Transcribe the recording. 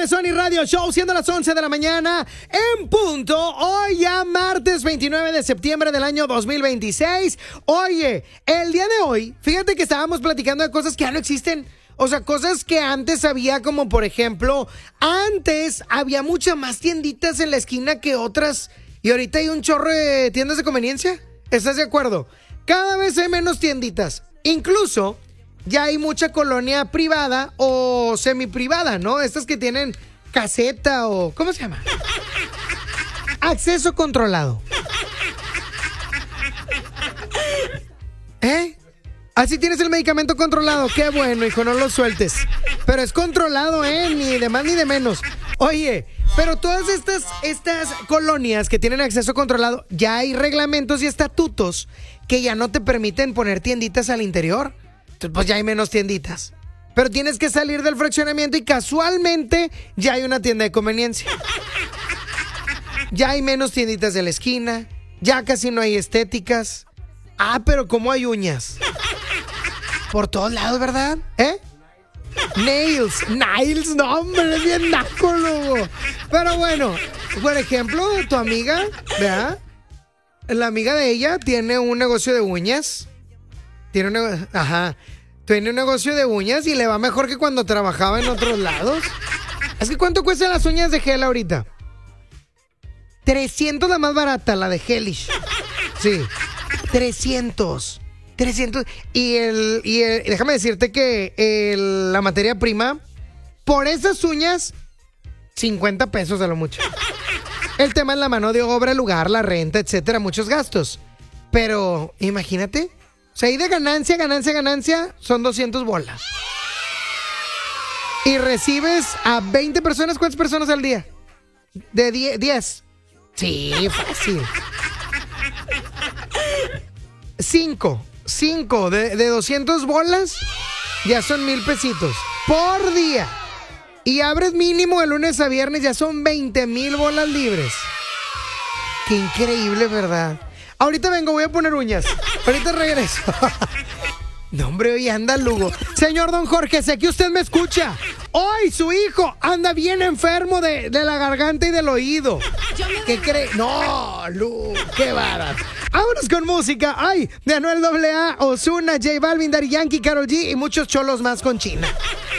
de Sony Radio Show, siendo las 11 de la mañana en punto. Hoy ya martes 29 de septiembre del año 2026. Oye, el día de hoy, fíjate que estábamos platicando de cosas que ya no existen. O sea, cosas que antes había, como por ejemplo, antes había muchas más tienditas en la esquina que otras. Y ahorita hay un chorro de tiendas de conveniencia. ¿Estás de acuerdo? Cada vez hay menos tienditas. Incluso ya hay mucha colonia privada o semiprivada, ¿no? Estas que tienen caseta o... ¿cómo se llama? Acceso controlado. ¿Eh? Así tienes el medicamento controlado. Qué bueno, hijo, no lo sueltes. Pero es controlado, ni de más ni de menos. Oye, pero todas estas colonias que tienen acceso controlado, ya hay reglamentos y estatutos que ya no te permiten poner tienditas al interior. Entonces, pues ya hay menos tienditas. Pero tienes que salir del fraccionamiento y casualmente ya hay una tienda de conveniencia. Ya hay menos tienditas de la esquina. Ya casi no hay estéticas. Ah, pero ¿cómo hay uñas? Por todos lados, ¿verdad? Nails, no, hombre, es bien naco, loco. Pero bueno, por ejemplo, tu amiga, ¿verdad? La amiga de ella tiene un negocio de uñas. Tiene un negocio de uñas y le va mejor que cuando trabajaba en otros lados. Es que ¿cuánto cuestan las uñas de gel ahorita? 300 la más barata, la de Hellish. Sí, 300. Y déjame decirte que la materia prima, por esas uñas, 50 pesos a lo mucho. El tema es la mano de obra, el lugar, la renta, etcétera, muchos gastos. Pero, imagínate, o sea, ahí de ganancia, son 200 bolas. Y recibes a 20 personas, ¿cuántas personas al día? De 10. Sí, fácil. 5 de 200 bolas, ya son 1,000 pesitos por día. Y abres mínimo de lunes a viernes, ya son 20,000 bolas libres. Qué increíble, ¿verdad? Ahorita vengo, voy a poner uñas. Ahorita regreso. No, hombre, hoy anda Lugo. Señor Don Jorge, sé que usted me escucha. Hoy su hijo anda bien enfermo de la garganta y del oído. ¿Qué cree? No, Lugo, qué bárbaro. Vámonos con música. Ay, de Anuel AA, Ozuna, J Balvin, Daddy Yankee, Karol G y muchos cholos más con China.